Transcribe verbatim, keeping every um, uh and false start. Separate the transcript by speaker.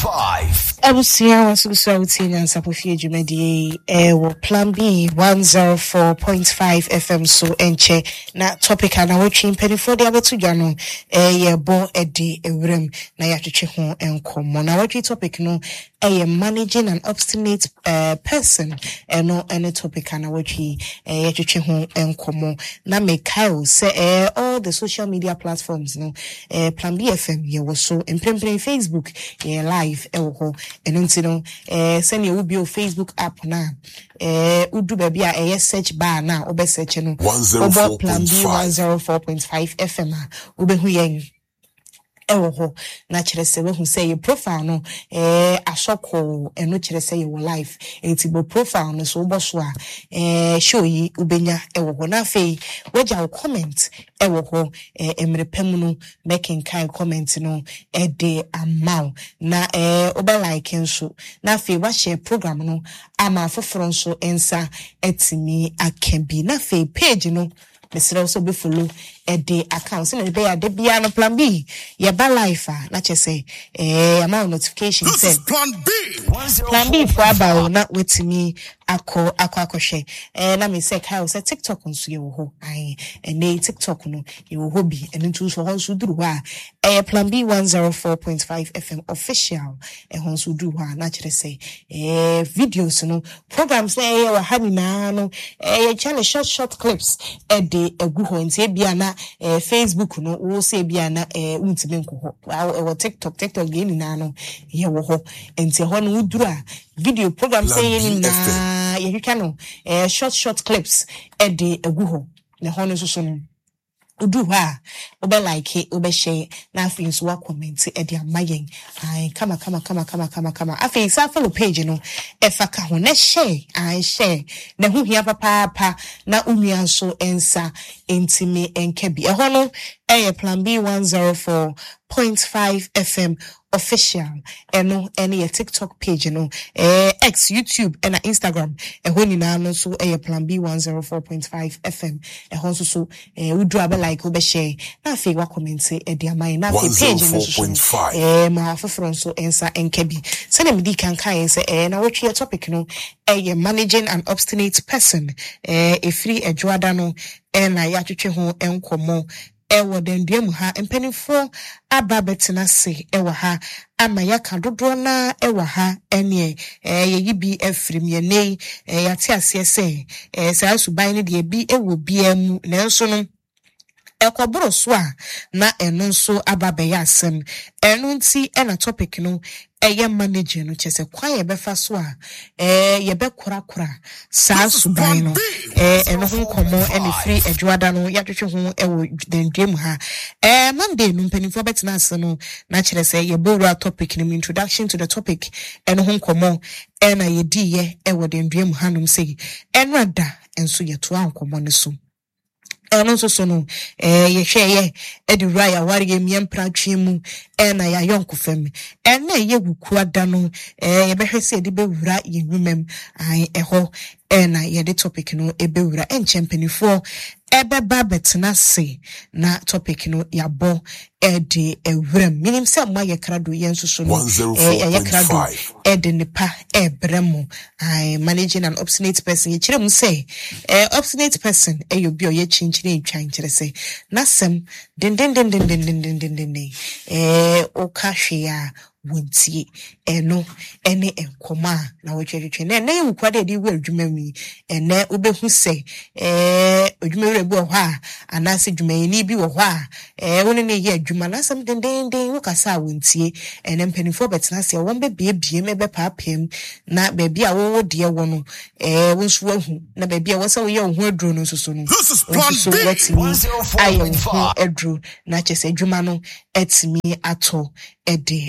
Speaker 1: five.
Speaker 2: Abusia was also outing and Sapofia Jumedi, eh, Plan B one oh four point five F M. So, enche, na topic and I watching penny for the other two jano, eh, yeah, bo, a day, a room, na ya to check home and come on. I watch topic no, eh, managing an obstinate uh, person, eh, no, any topic and I watch eh, to check home and come on. Na me Kyle say, eh, all the social media platforms, no, eh, Plan B F M, yeah, was so, in Facebook, yeah, live, eh, and until no, eh, send you your Facebook app now. Eh, udu baby a eh search bar now. Obe search no.
Speaker 1: one oh four point five.
Speaker 2: one oh four point five F M. Obe hu yen. Ewo ho na kire se we hu say your profile no eh asoko eno kire say your life enti bo profile no so bo so a eh show yi ubenya ewo ho na fe waja wo comment ewo ho eh emrepem no making kind comment no e de amount na eh oba like nso na fe wa share program no ama foforo nso ensa etimi akambi na fe page no Mister also be follow a day account. So they are the Biano Plan B. Ya ba life na che say eh amount notification
Speaker 1: this is Plan B.
Speaker 2: Plan B for about not with me ako ako akoshe. Eh na me say how say TikTok on so ye wo ho. Ai and dey TikTok no ye wo hobby and into so hon so duru ha. Eh Plan B one oh four point five F M official eh hon so duru ha na che say eh videos no programs na ye wa ha ni na no eh channel short short clips eh de egu ho nti bia na eh Facebook no wo say bia na eh untime nko ho wa TikTok TikTok ge ni na no ye wo ho nti ho no uduru a video program say ni na ye hweka no eh short short clips eh de egu ho ne ho no so so no udu ha obe like obe share na afi nso wa comment e de amayen ai kama kama kama kama kama kama afi sa follow page no e fa ka ho na share ai share na hu hia papa pa na unua nso ensa entime enkebi e ho no e Plan B one oh four point five F M official eno any a TikTok page no eh X YouTube and Instagram e ho ni na no so e Plan B one oh four point five F M e ho so so eh udu abe like obe share na fe wa comment e de amai na fe page no so eh ma foforo so ensa enkebi se na medi kan kan say eh na watch your topic no eh managing an obstinate person eh e free adwada no eh na ya twetwe ho enkomo ewo dendem ha empenifo aba betina se ewo ha ama yaka dodo na ewo ha ene eh ye bi efrim ye nei eh yate ase se eh sa suban ne de bi ewo biam nanso no ekoboro so a na eno nso aba be ya asem eno nti ena topic no eye manager no chese kwan ye befa so a eh ye be kora kora sa suban no eh eno ho komo ene free adwada no ya twetwe ho ewo dendem ha eh Monday no mpanifo betina ase no na kire se ye bora topic no introduction to the topic eno ho komo ena ye di ye ewo dendem ha no sei eno ada enso ye to ankomo ne so eno so so no eh ye hwe ye edi raya wari ye miempra twemu ena ya yonko fam ena ye wuku ada no eh ye behwe se edi bewura ye nwumem ai eho ena ye de topic no ebewura enchempenifo ebeba betina se na topic no yabo edi ewrem minim se ma ye krado ye nsusu no eh ye krado edi nipa ebremo ai managing an obstinate person ye kire mu say eh obstinate person e yo bi o ye chinchire ntwan kire say nasem den den den den den den den den eh o ka hwe a wontie eno ene enkoma na wotwetwe na na yu kwade de wu adwuma mi ene obehu se eh adwuma wura bi wo ha anase adwuma ni bi wo ha eh woni ne ye adwuma na sam den den den wo kasa wontie ene mpanifo betena se won be bie bie me be paapem na ba bia wo wo de wo no eh wo nso ahu na ba bia wo se wo ye wo ho aduro no so so no so wetimi ayo ho aduro na chese adwuma no etimi ato ede